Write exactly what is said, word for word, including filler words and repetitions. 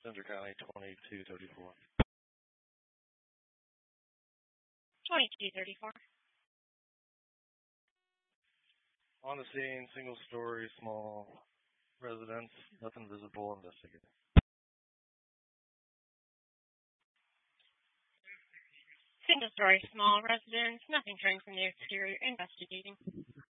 Centre County, twenty-two thirty-four. twenty-two thirty-four. On the scene, single story, small residence, nothing visible, investigated. Single story, small residence, nothing showing from the exterior, investigating.